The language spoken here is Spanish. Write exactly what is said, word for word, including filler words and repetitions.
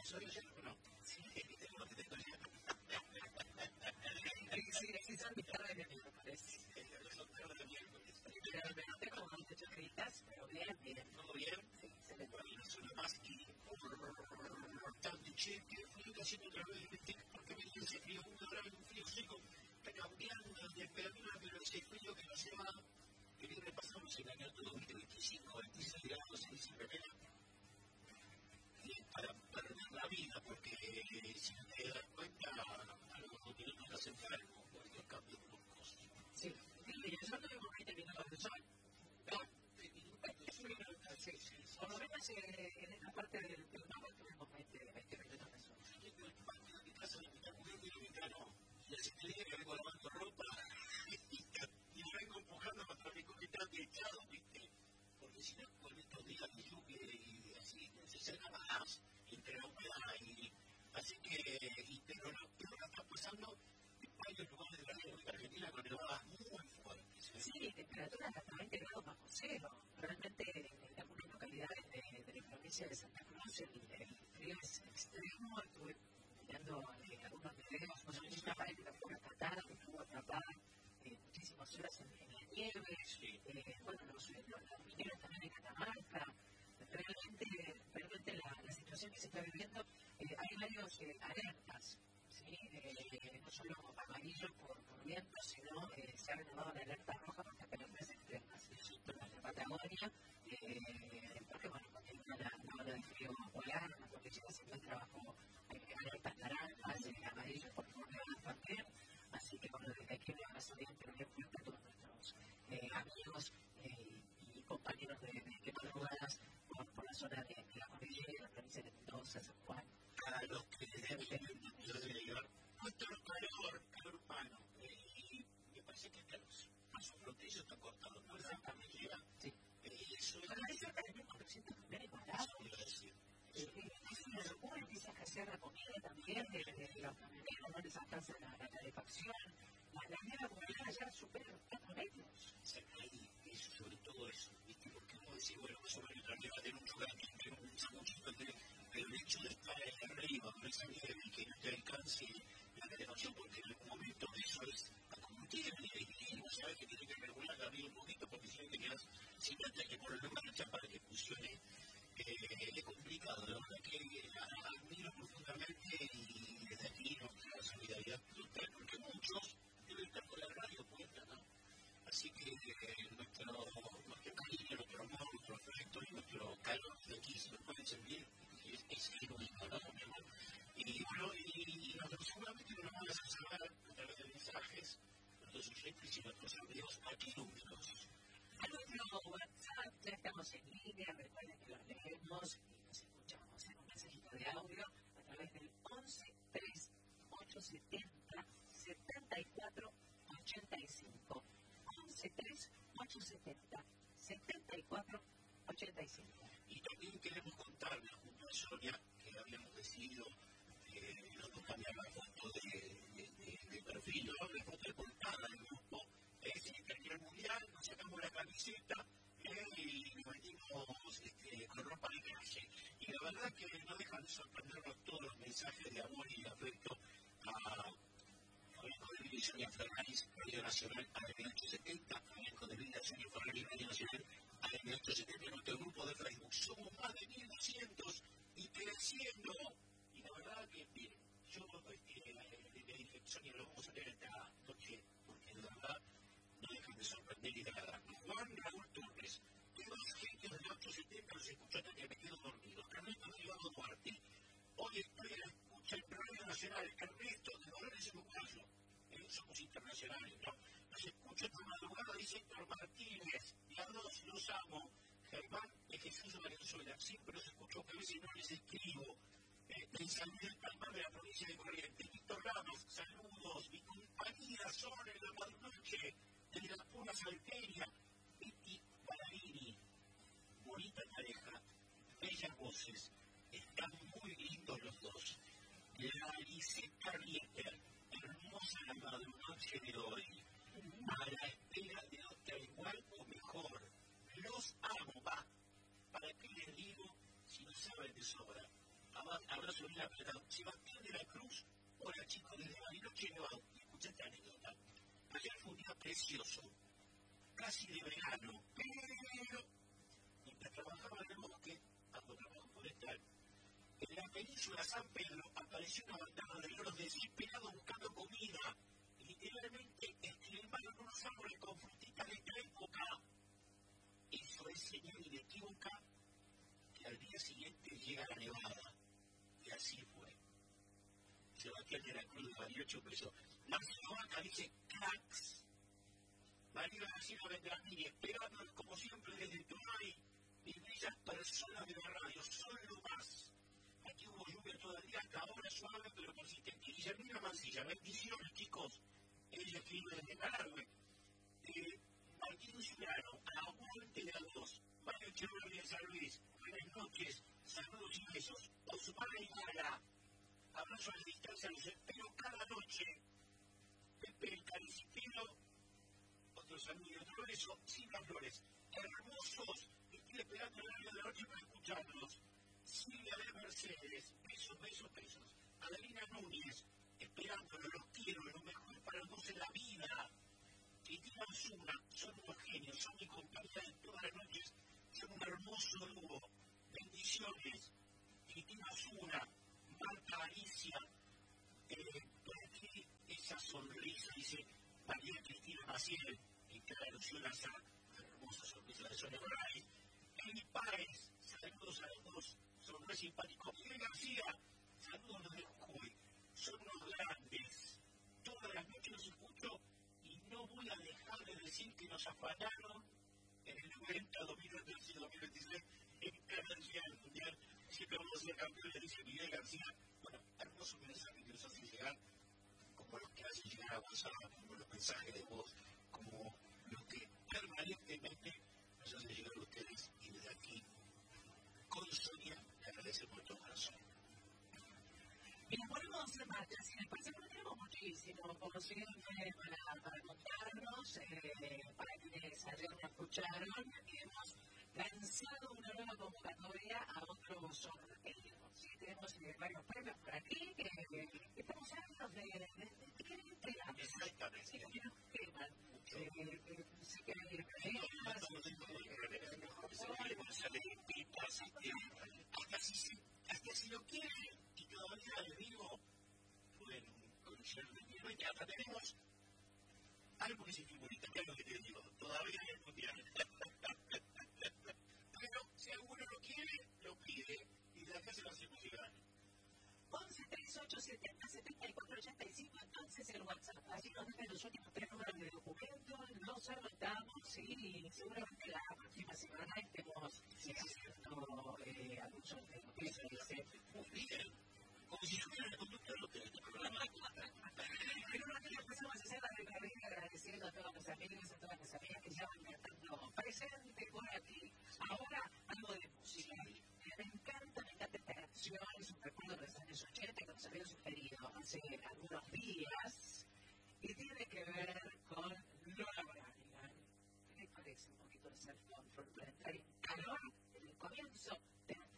¿Soy yo o no? Sí, tengo que tengo yo. Sí, sí, son mis tardes de miércoles. Son tardes de miércoles. Pero me noté como muchas gritas, pero bien, bien. ¿Todo bien? Sí, excelente. Bueno, no suena más y por tanto, che, que frío que haciendo otra vez, porque me dio ese frío húmedo, un frío seco, está cambiando de temperatura, pero ese frío que no se va, que viene pasando en el año veinte veinticinco, veintiséis grados, se dice primero, para perder la vida, porque si no te das cuenta, a los dos minutos estás enfermo por estos cambios bruscos. Sí, y yo tuvimos veinte minutos de sol. veinte minutos de sol, sí, sí. Por lo menos eh, en esta parte del, del mapa tuvimos veinte, veinte minutos de sol. Yo tengo el patio de mi casa, la mitad muriendo y la mitad no. Y así te dije que vengo lavando ropa y me vengo empujando contra mi coquetán echado, ¿viste? Porque si no, con estos días de lluvia y así, se seca más entre la humedad y así que, y, pero no, pero no está pasando en varios lugares de la República Argentina con nevadas muy fuertes. ¿eh? Sí, temperaturas hasta veinte grados bajo cero. Realmente en algunas localidades de, de la provincia de Santa Cruz el, el frío es extremo. Estuve mirando eh, algunos videos, no sé, una pared que fue atrapada, que estuvo atrapada eh, muchísimas horas en, en la nieve. Sí. Eh, bueno, los, los, los mineros también en Catamarca. Realmente, realmente la, la situación que se está viviendo, eh, hay varios eh, alertas, ¿sí? eh, no solo amarillo por, por viento, sino eh, se ha renovado la alerta roja por temperaturas extremas. Pero en la Patagonia, eh, porque bueno, porque hay una, una ola de frío polar, una condición se encuentra bajo eh, alertas naranjas, eh, amarillo por nevadas también. Así que bueno, desde aquí un abrazo bien, pero bien fuerte a todos nuestros eh, amigos eh, y compañeros de, de que madrugadas por, por la zona de, de la cordillera, la provincia de Mendoza, San Juan. A los que deben llegar nuestro calor, calor urbano, y me parece que hasta los pasos fronterizos están cortados, ¿no? La cordillera, sí. Eh, eso pero eso también por ciento también es barato. Eso iba a decir. Es una locura, empieza a escasear la comida también, de, de, de los camioneros no les alcanza la, la calefacción. La, la nieve acumulada ya supera los cuatro metros. Sí, ahí, eso, sobre todo eso, ¿viste? Porque uno decía, bueno, más o menos la nieve va a tener un lugar que tiene un sanguchito, pero el hecho de estar ahí arriba con esa nieve y que no te alcance la calefacción, porque en algún momento eso es combustible y no sabes que tiene que regular arriba un poquito porque si no te quedas sin plata que ponerlo en marcha para que funcione. Eh, es complicado, la verdad que admiro profundamente y desde aquí nuestra solidaridad total, porque muchos deben estar con la radio puesta, ¿no? Así que eh, nuestro, nuestro cariño, nuestro amor, nuestro afecto y nuestro calor de aquí se nos pueden sentir, es, es genuino, ¿no? Y bueno, y, y nosotros seguramente nos vamos a saber a través de mensajes, nuestros oyentes y nuestros amigos, aquí números. A nuestro WhatsApp ya estamos en línea, recuerden que los leemos y nos escuchamos en un mensajito de audio a través del once tres ocho setenta setenta y cuatro ochenta y cinco. once tres ocho setenta setenta y cuatro ochenta y cinco. Y también queremos contarles junto a Sonia que habíamos decidido eh, los dos cambiar la foto de, de, de, de perfil, ¿no? La foto de portada del grupo. Eh, si terminó el mundial, nos sacamos la camiseta eh, y nos metimos este, con ropa de calle. Y la verdad que no dejan de sorprendernos todos los mensajes de amor y de afecto a Flamenco de Vida y Sonia Fernández, Radio Nacional A M ochocientos setenta, Flamenco de Vida y Sonia Fernández, Radio Nacional A M ochocientos setenta, nuestro grupo de Facebook. Somos más de mil doscientos y creciendo. Y la verdad que, bien, yo este, le dije, Sonia, lo vamos a tener esta noche, porque de verdad no dejan de sorprender y de agradarnos. Juan Raúl Torres, que más gente de ochocientos setenta los escucho hasta que me quedo dormido. Ernesto Delgado Duarte, hoy estoy en la escucha en Radio Nacional. Ernesto de Dolores en Uruguayo, eh, somos internacionales, ¿no? Los escucho esta madrugada, dice Héctor Martínez, y a dos los amo. Germán de Jesús de Valenzuela, siempre los escucho, que a veces no les escribo. Eh, de San Miguel Palmar de la provincia de Corrientes. Víctor Ramos, saludos. Mi compañía son en la madrunoche de la pura salteria. Betty Ballarini, bonita pareja, bellas voces, están muy lindos los dos. La Liseta Rieter, hermosa la madrunoche de hoy, a la espera de otra igual o mejor. Los amo, va. ¿Para qué les digo si no saben de sobra? Abajo abrazo bien apretado. Sebastián de la Cruz, hola chicos, desde Bariloche, Nevado. Escucha esta anécdota. Ayer fue un día precioso, casi de verano, pero mientras trabajaba en el bosque, hago trabajo forestal, en la península San Pedro apareció una bandada de loros desesperados buscando comida. Literalmente esquilmaron unos árboles con frutitas de esta época. Eso es señal inequívoca que al día siguiente llega la nevada. Y así fue. Sebastián de la Cruz de Bariloche pesos. Marcelo Vaca dice cracks. María García Vendramini, esperándonos como siempre desde Turay. Y bellas personas de la radio, son lo más. Aquí hubo lluvia todo el día, hasta ahora suave pero persistente. Guillermina Mancilla, bendiciones chicos. Ella escribe desde Malargüe. Eh, Martín Ciudadano, aguante de a dos. Mario Echeverría de San Luis, buenas noches, saludos y besos. Osmar Higuera, abrazo a la distancia, los espero cada noche. Pepe el Caricitero, otro saludo y otro beso. Silvia Flores, hermosos, estoy esperando el horario de la noche para escucharlos. Silvia de Mercedes, besos, besos, besos. Adelina Núñez, esperándolo, los quiero, lo mejor para los dos en la vida. Cristina Osuna, son unos genios, son mi compañía de todas las noches, son un hermoso dúo. Bendiciones. Cristina Osuna, Marta Alicia, eh, por aquí esa sonrisa, dice María Cristina Maciel, en cada alusión a esa hermosa sonrisa de Sonia Moraes. Eli Páez, saludos a los dos, son muy simpáticos. Miguel García, saludos desde Jujuy, son unos grandes. Todas las noches los escucho y no voy a dejar de decir que nos afanaron en el noventa, dos mil trece y dos mil veintiséis en cada día del Mundial. Siempre vamos a ser campeones, dice Miguel García. Bueno, hermosos mensajes que nos hacen llegar, como los que hacen llegar a WhatsApp, como los mensajes de voz, como los que permanentemente nos hacen llegar a ustedes. Y desde aquí, con Sonia, le agradecemos de todo corazón. Bien, podemos hacer marcha, si les parece, no tenemos muchísimo, como siempre, para, para contarnos, eh, para quienes ayer nos escucharon, hemos lanzado una nueva convocatoria a otro sorteo. Sí, tenemos eh, varios premios por aquí, que eh, estamos hablando de, de, de, de qué entregamos. Exactamente. Sí, que nos queman. Sí, que hay regalas, hasta si lo quieren, y todavía les digo, pueden conocer de mi que hasta tenemos algo que se figurita, que es lo que te digo, todavía en el mundial. Pero si alguno lo quiere, lo pide, y de acá se lo hacemos llegar. once treinta y ocho setenta setenta y cuatro ochenta y cinco, entonces el WhatsApp. Así nos dejan los últimos tres números de documentos, los anotamos y seguramente la próxima semana estemos haciendo eh, algún sorteo. Eso es muy bien. Como si yo fuera el conductor de este programa. Pero no que empezamos a hacer la recorrida agradeciendo a todos los amigos, a todas las amigas que ya van cantando presente por aquí. Ahora algo de música. Me encanta, me encanta esta canción, es un recuerdo de los años ochenta que nos habían sugerido hace algunos días y tiene que ver con Lola Branigan. ¿Qué les parece un poquito de self-control para entrar